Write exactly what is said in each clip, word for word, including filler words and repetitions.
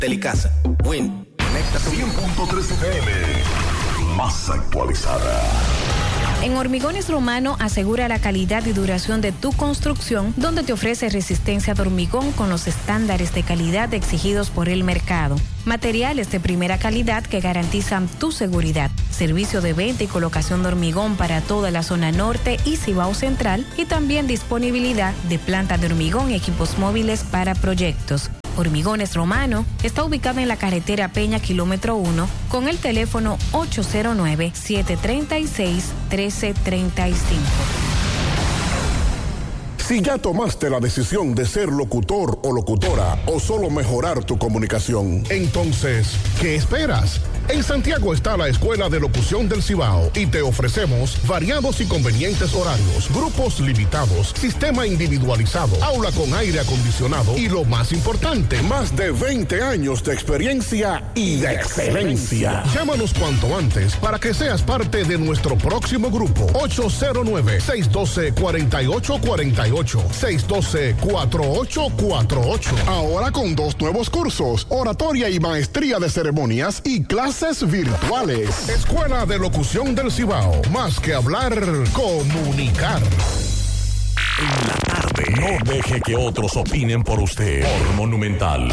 Telecasa. Win. cien punto tres F M. Más actualizada. En Hormigones Romano asegura la calidad y duración de tu construcción, donde te ofrece resistencia de hormigón con los estándares de calidad exigidos por el mercado. Materiales de primera calidad que garantizan tu seguridad. Servicio de venta y colocación de hormigón para toda la zona norte y Cibao Central, y también disponibilidad de planta de hormigón y equipos móviles para proyectos. Hormigones Romano está ubicado en la carretera Peña, kilómetro uno, con el teléfono ocho cero nueve, siete tres seis, uno tres tres cinco. Si ya tomaste la decisión de ser locutor o locutora o solo mejorar tu comunicación, entonces, ¿qué esperas? En Santiago está la Escuela de Locución del Cibao y te ofrecemos variados y convenientes horarios, grupos limitados, sistema individualizado, aula con aire acondicionado y lo más importante, más de veinte años de experiencia y de excelencia. Llámanos cuanto antes para que seas parte de nuestro próximo grupo. ocho cero nueve, seis uno dos, cuatro ocho cuatro ocho, seis uno dos, cuatro ocho cuatro ocho. Ahora con dos nuevos cursos, oratoria y maestría de ceremonias y clases virtuales. Escuela de Locución del Cibao. Más que hablar, comunicar. En la tarde. No deje que otros opinen por usted. Por Monumental.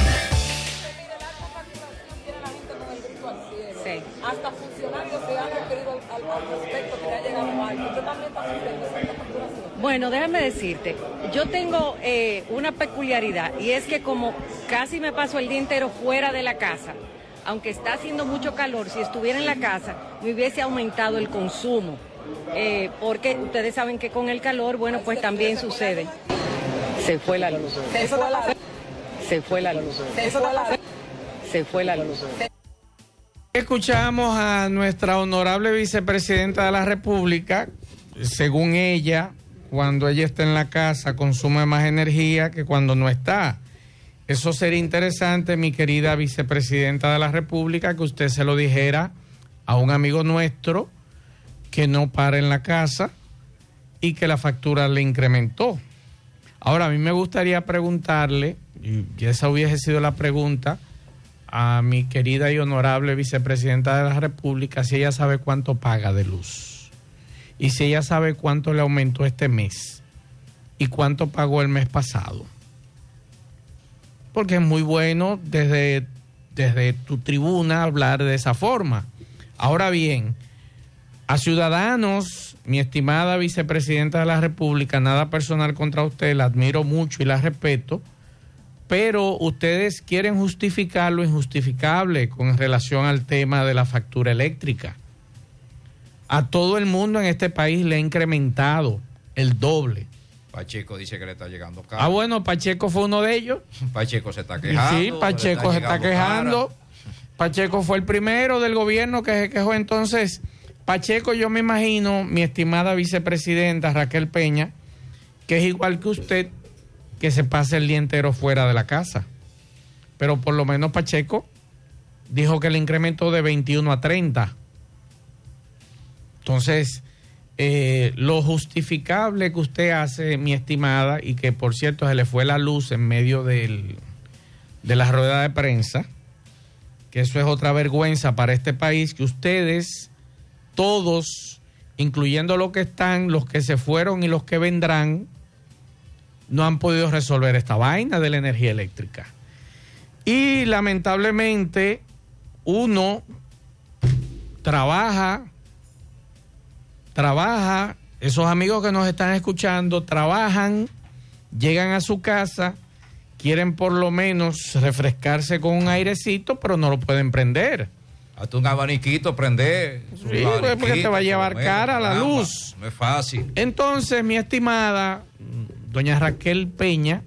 Sí. Hasta funcionarios se han referido al, al respecto que le ha llegado algo. ¿Usted también está sufriendo esta facturación? Bueno, déjame decirte, yo tengo eh, una peculiaridad, y es que como casi me paso el día entero fuera de la casa, aunque está haciendo mucho calor, si estuviera en la casa me hubiese aumentado el consumo, eh, porque ustedes saben que con el calor, bueno, pues también sucede. Se fue la luz. Se fue la luz. Se fue la luz. Se fue la luz. Se fue la luz. Escuchamos a nuestra honorable vicepresidenta de la República. Según ella, cuando ella está en la casa consume más energía que cuando no está. Eso sería interesante, mi querida vicepresidenta de la República, que usted se lo dijera a un amigo nuestro que no para en la casa y que la factura le incrementó. Ahora, a mí me gustaría preguntarle, y esa hubiese sido la pregunta, a mi querida y honorable vicepresidenta de la República, si ella sabe cuánto paga de luz y si ella sabe cuánto le aumentó este mes y cuánto pagó el mes pasado. Porque es muy bueno desde, desde tu tribuna hablar de esa forma. Ahora bien, a Ciudadanos, mi estimada vicepresidenta de la República, nada personal contra usted, la admiro mucho y la respeto, pero ustedes quieren justificar lo injustificable con relación al tema de la factura eléctrica. A todo el mundo en este país le ha incrementado el doble. Pacheco dice que le está llegando caro. Ah, bueno, Pacheco fue uno de ellos. Pacheco se está quejando. Sí, Pacheco se está quejando. Cara. Pacheco fue el primero del gobierno que se quejó. Entonces, Pacheco, yo me imagino, mi estimada vicepresidenta Raquel Peña, que es igual que usted, que se pase el día entero fuera de la casa. Pero por lo menos Pacheco dijo que le incrementó de veintiuno a treinta. Entonces, eh, lo justificable que usted hace, mi estimada, y que por cierto se le fue la luz en medio del, de la rueda de prensa, que eso es otra vergüenza para este país, que ustedes, todos, incluyendo los que están, los que se fueron y los que vendrán, no han podido resolver esta vaina de la energía eléctrica. Y lamentablemente uno trabaja, trabaja, esos amigos que nos están escuchando trabajan, llegan a su casa, quieren por lo menos refrescarse con un airecito, pero no lo pueden prender. Hasta un abaniquito prender. Sí, pues porque te va a llevar cara la luz. No es fácil. Entonces, mi estimada doña Raquel Peña,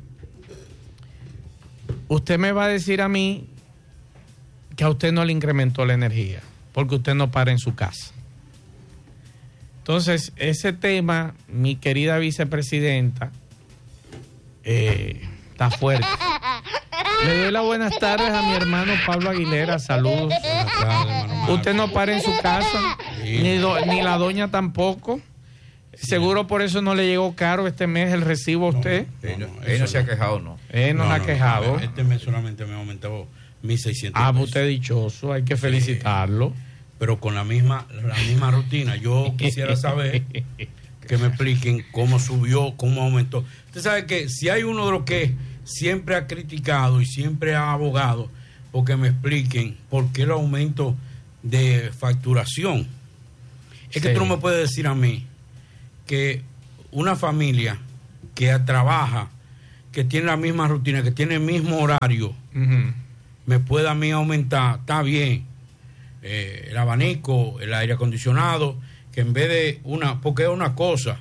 usted me va a decir a mí que a usted no le incrementó la energía, porque usted no para en su casa. Entonces, ese tema, mi querida vicepresidenta, eh, está fuerte. Le doy las buenas tardes a mi hermano Pablo Aguilera, saludos. Usted no para en su casa, ni, do, ni la doña tampoco. Seguro por eso no le llegó caro este mes el recibo a usted. No, no, no, él no se ha quejado, ¿no? Él no, no, no ha quejado. No, este mes solamente me aumentó mil seiscientos Ah, pesos. usted es dichoso, hay que felicitarlo. Eh, pero con la misma, la misma rutina. Yo quisiera saber que me expliquen cómo subió, cómo aumentó. Usted sabe que si hay uno de los que siempre ha criticado y siempre ha abogado, porque me expliquen por qué el aumento de facturación. Es que Sí. tú no me puedes decir a mí que una familia que trabaja, que tiene la misma rutina, que tiene el mismo horario, Uh-huh. me pueda a mí aumentar, está bien, eh, el abanico, el aire acondicionado, que en vez de una, porque es una cosa,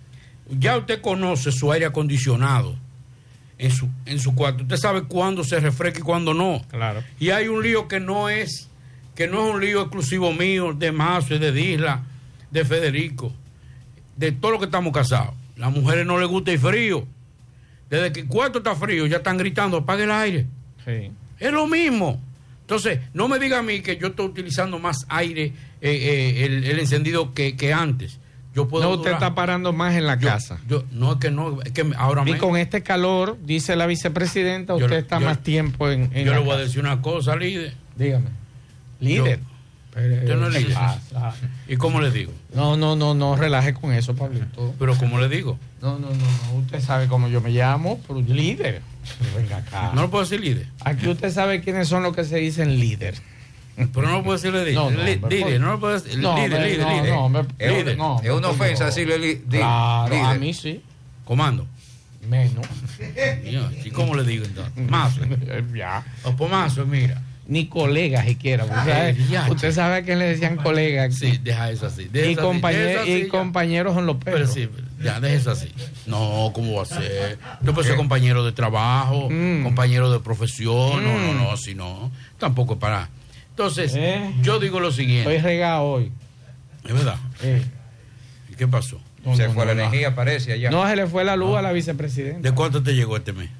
ya usted conoce su aire acondicionado en su, en su cuarto, usted sabe cuándo se refresca y cuándo no. Claro. Y hay un lío que no es, que no es un lío exclusivo mío, de Mazo, de Disla, de Federico, de todo lo que estamos casados. Las mujeres no les gusta el frío. Desde que el cuarto está frío, ya están gritando, apague el aire. Sí. Es lo mismo. Entonces, no me diga a mí que yo estoy utilizando más aire, eh, eh, el, el encendido que, que antes. Yo puedo No, usted durar. está parando más en la Yo- casa. Yo, no, es que no, es que ahora Y me, con este calor, dice la vicepresidenta, Yo- usted está yo- más tiempo en, en yo la le voy a casa. decir una cosa, líder. Dígame. Líder. Yo- Pero, yo no ¿qué le- pasa? ¿Y cómo le digo? No, no, no, no relaje con eso, Pablito. Pero ¿cómo le digo? No, no, no, no. Usted sabe cómo yo me llamo, pero líder. Pero venga acá. No lo puedo decir líder. Aquí usted sabe quiénes son los que se dicen líder. Pero no lo puedo decir líder. No, no, Li- hombre, líder, por- no lo puedo decir. No, líder, hombre, líder, no, líder. no, hombre, Es una- líder, no, es una no, ofensa no. decirle li- di- Claro, líder. a mí sí. Comando. Menos. ¿Y cómo le digo entonces? Mazo. Ya. O por Mazo, mira. Ni colega siquiera. Usted sabe, Eh, ya, usted sabe a quién le decían colega aquí. Sí, deja eso así. deja y eso así, compañe- deja eso y así, ya. compañeros son los Pero perros. sí, ya, deja eso así. No, ¿cómo va a ser? Yo puedo ser compañero de trabajo, Mm. compañero de profesión. No, no, Mm. no, así no. Tampoco para. Entonces, Eh. yo digo lo Estoy siguiente. regado hoy. Es verdad. Eh. ¿Y qué pasó? No, Se no, fue no, la no. energía, parece allá. No, se le fue la luz a la vicepresidenta. ¿De cuánto te llegó este mes?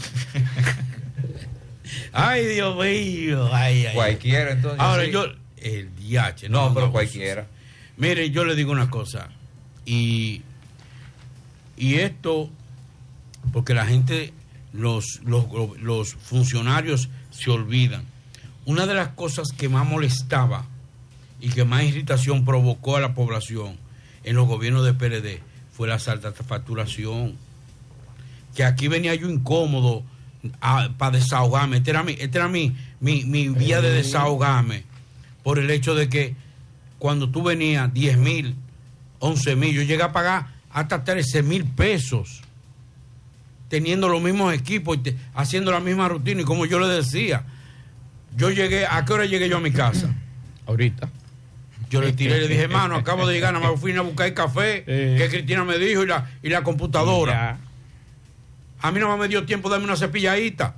Ay, Dios mío. Ay, ay. Cualquiera, entonces. Ahora sí. yo, el D H. No, pero no, cualquiera. Mire, yo le digo una cosa. Y, y esto, porque la gente, los, los, los funcionarios se olvidan. Una de las cosas que más molestaba y que más irritación provocó a la población en los gobiernos de P L D fue la alta facturación. Que aquí venía yo incómodo para desahogarme. Este era mi, este era mi, mi, mi vía de desahogarme por el hecho de que cuando tú venías diez mil, once mil, yo llegué a pagar hasta trece mil pesos teniendo los mismos equipos y te, haciendo la misma rutina. Y como yo le decía, yo llegué, ¿a qué hora llegué yo a mi casa? Ahorita. Yo le tiré y le dije, hermano, acabo de llegar, nada más fui a buscar el café Eh. que Cristina me dijo y la, y la computadora. Ya. A mí no me dio tiempo de darme una cepilladita.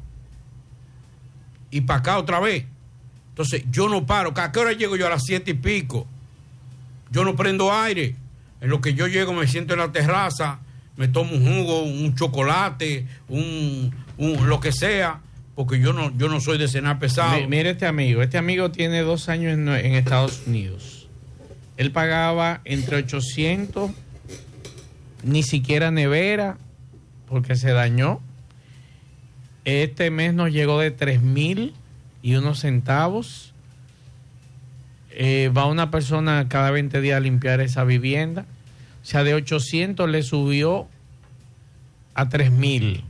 Y para acá otra vez. Entonces, yo no paro. ¿A qué hora llego yo? A las siete y pico. Yo no prendo aire. En lo que yo llego me siento en la terraza, me tomo un jugo, un chocolate, un, un lo que sea, porque yo no, yo no soy de cenar pesado. Mi- Mire este amigo. Este amigo tiene dos años en, en Estados Unidos. Él pagaba entre ochocientos, ni siquiera nevera, porque se dañó. Este mes nos llegó de tres mil y unos centavos. Eh, va una persona cada veinte días a limpiar esa vivienda. O sea, de ochocientos le subió a tres mil.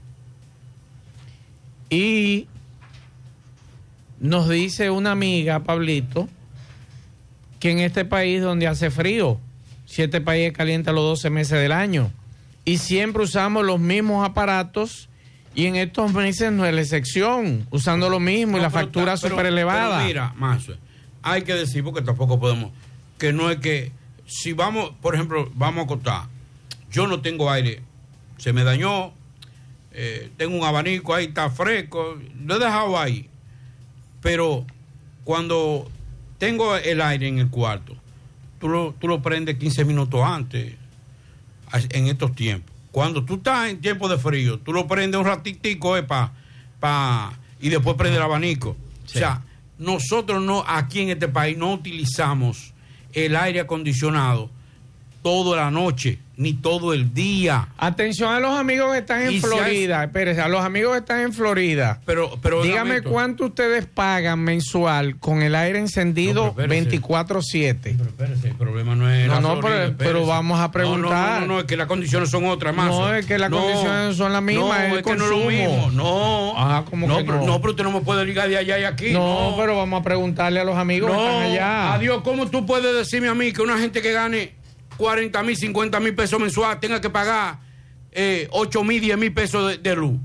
Y nos dice una amiga, Pablito, que en este país donde hace frío, si este país es caliente a los doce meses del año, y siempre usamos los mismos aparatos, y en estos meses no es la excepción, usando lo mismo y No, la pero factura está- pero- súper elevada. pero mira, Mazo, hay que decir, porque tampoco podemos, que no es que, si vamos, por ejemplo, vamos a contar, yo no tengo aire, se me dañó, eh, tengo un abanico ahí, está fresco, lo he dejado ahí, pero cuando tengo el aire en el cuarto, tú lo, tú lo prendes quince minutos antes, en estos tiempos. Cuando tú estás en tiempo de frío, tú lo prendes un ratitico eh, pa, pa, y después prende el abanico. Sí. O sea, nosotros no aquí en este país no utilizamos el aire acondicionado toda la noche, ni todo el día. Atención a los amigos que están en Y si Florida. hay- Espérese, a los amigos que están en Florida. Pero, pero dígame lamento. cuánto ustedes pagan mensual con el aire encendido No, pero espérese. veinticuatro siete. Pero espérese, el problema no es No, la no, Florida, pero- espérese. pero vamos a preguntar. No, no, no, no, es que las condiciones son otras más. No, es que las condiciones son las mismas, No, es el es que no es lo consumo. mismo. No. Ajá, ¿cómo no, que pero, no? no, pero usted no me puede ligar de allá y aquí. No, No, pero vamos a preguntarle a los amigos que no. están allá. Adiós, ¿cómo tú puedes decirme a mí que una gente que gane cuarenta mil, cincuenta mil pesos mensual tenga que pagar eh, ocho mil, diez mil pesos de, de luz?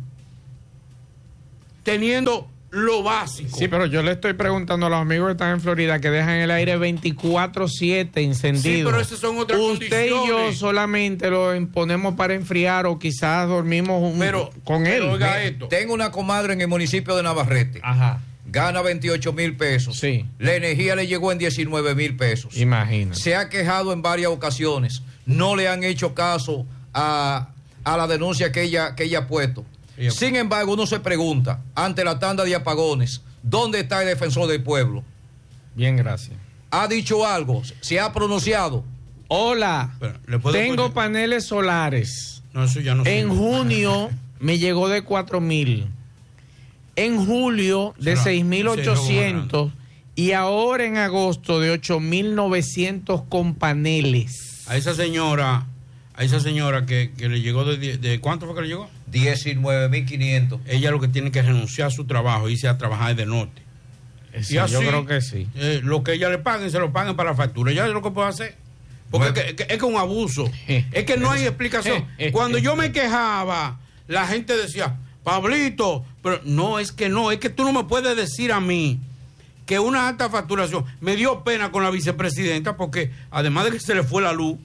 Teniendo lo básico. Sí, pero yo le estoy preguntando a los amigos que están en Florida que dejan el aire veinticuatro siete encendido. Sí, pero esas son otras Usted y yo condiciones. solamente lo imponemos para enfriar o quizás dormimos un- Pero- con él. pero oiga Me- esto. Tengo una comadre en el municipio de Navarrete. Ajá. Gana veintiocho mil pesos. Sí. La energía le llegó en diecinueve mil pesos. Imagina. Se ha quejado en varias ocasiones. No le han hecho caso a, a la denuncia que ella, que ella ha puesto. Ella- Sin embargo, uno se pregunta, ante la tanda de apagones, ¿dónde está el defensor del pueblo? Bien, gracias. ¿Ha dicho algo? ¿Se ha pronunciado? Hola. Pero, ¿le puedo Tengo poner? paneles solares. No, eso ya no En sirve. junio me llegó de cuatro mil. En julio de Será- seis mil ochocientos. se Y ahora en agosto de ocho mil novecientos con paneles. A esa señora, a esa señora que, que le llegó de, die- de ¿cuánto fue que le llegó? diecinueve mil quinientos. Ella lo que tiene que renunciar a su trabajo y irse a trabajar de norte. Sí, Y así, yo creo que sí. eh, lo que ella le paguen, se lo paguen para la factura. Ya es lo que puede hacer. Porque Bueno. es, que, es que es un abuso. Es que no hay explicación. Cuando yo me quejaba, la gente decía, Pablito, pero no, es que no, es que tú no me puedes decir a mí que una alta facturación. Me dio pena con la vicepresidenta porque además de que se le fue la luz,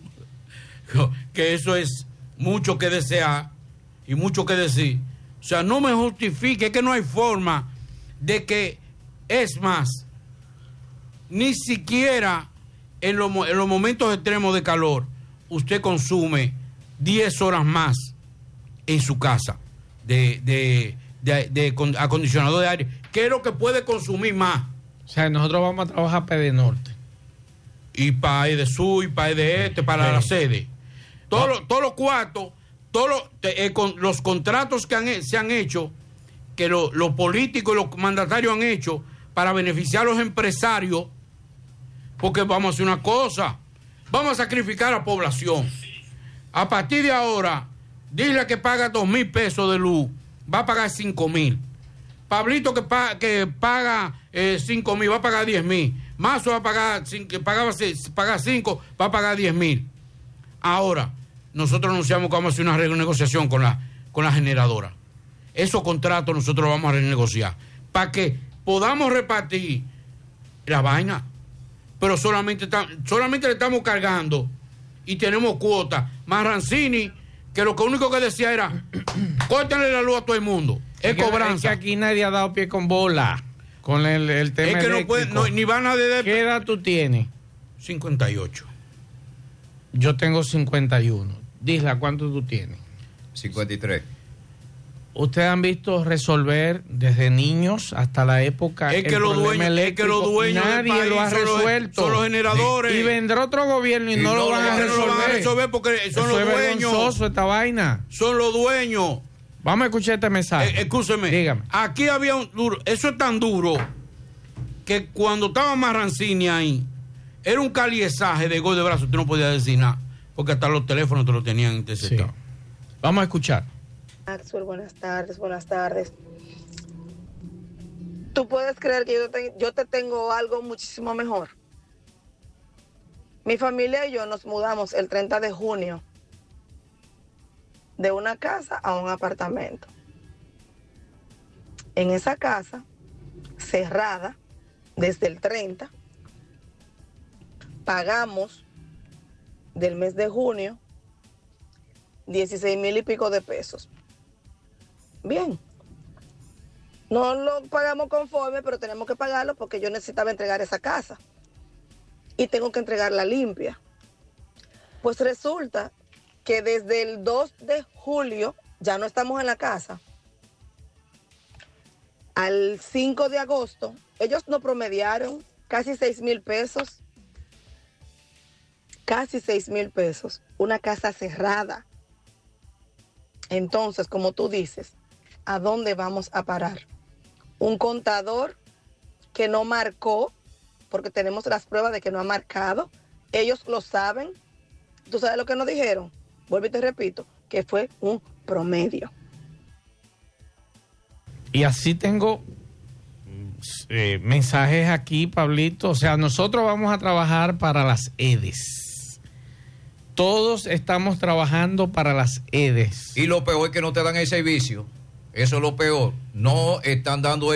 que eso es mucho que desear y mucho que decir. O sea, no me justifique, es que no hay forma de que, es más, ni siquiera en, los mo- en los momentos extremos de calor, usted consume diez horas más en su casa de, de, de- de con- acondicionador de aire, que es lo que puede consumir más. O sea, nosotros vamos a trabajar para de norte. Y para el de sur, y para el de este, para Sí. la sede. Todos los todos los cuartos, todos los, te- eh, con, los contratos que han he- se han hecho, que lo- los políticos y los mandatarios han hecho para beneficiar a los empresarios, porque vamos a hacer una cosa, vamos a sacrificar a la población. A partir de ahora, dile que paga dos mil pesos de luz, va a pagar cinco mil. Pablito que, pa- que paga eh, cinco mil, va a pagar diez mil. Mazo va a pagar, cin- que pagaba seis- paga cinco, va a pagar diez mil. Ahora, nosotros anunciamos que vamos a hacer una renegociación con la, con la generadora. Esos contratos nosotros los vamos a renegociar para que podamos repartir la vaina. Pero solamente, ta- solamente le estamos cargando y tenemos cuotas. Más Rancini, que lo que único que decía era, córtenle la luz a todo el mundo. Es que- es que cobranza. aquí nadie ha dado pie con bola con el, el tema Es que no puede, eléctrico. no, ni van a de ¿Qué edad tú tienes? cincuenta y ocho. Yo tengo cincuenta y uno. Disla, ¿cuánto tú tienes? cincuenta y tres. ¿Ustedes han visto resolver desde niños hasta la época Es que el los problema dueños- es que los eléctrico? dueños del Nadie país lo ha son los- resuelto. son los generadores. Y vendrá otro gobierno y, Y no, no lo lo van a van a- no lo resolver. van a resolver porque son Eso los es dueños. vergonzoso esta vaina. Son los dueños. Vamos a escuchar este mensaje. Eh, escúcheme. Dígame. Aquí había un duro. Eso es tan duro que cuando estaba Marrancini ahí, era un caliezaje de gol de brazo. Tú no podías decir nada. Porque hasta los teléfonos te lo tenían interceptado. Sí. Vamos a escuchar. Maxwell, buenas tardes, buenas tardes. Tú puedes creer que yo te, yo te tengo algo muchísimo mejor. Mi familia y yo nos mudamos el treinta de junio de una casa a un apartamento. En esa casa, cerrada, desde el treinta, pagamos del mes de junio dieciséis mil y pico de pesos. Bien. No lo pagamos conforme, pero tenemos que pagarlo porque yo necesitaba entregar esa casa. Y tengo que entregarla limpia. Pues resulta que desde el dos de julio ya no estamos en la casa. Al cinco de agosto, ellos nos promediaron casi seis mil pesos. casi seis mil pesos, una casa cerrada. Entonces, como tú dices, ¿a dónde vamos a parar? Un contador que no marcó, porque tenemos las pruebas de que no ha marcado, ellos lo saben. ¿Tú sabes lo que nos dijeron? Vuelvo y te repito, que fue un promedio. Y así tengo eh, mensajes aquí, Pablito. O sea, nosotros vamos a trabajar para las E D E S. Todos estamos trabajando para las E D E S. Y lo peor es que no te dan el servicio. Eso es lo peor. No están dando el